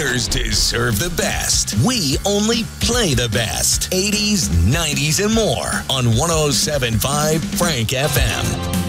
winners deserve the best. We only play the best. 80s, 90s, and more on 107.5 Frank FM.